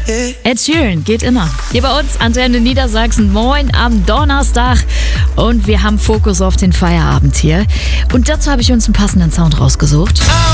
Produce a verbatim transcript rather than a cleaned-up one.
Ed Sheeran geht immer. Hier bei uns, Antenne Niedersachsen, moin am Donnerstag. Und wir haben Fokus auf den Feierabend hier. Und dazu habe ich uns einen passenden Sound rausgesucht.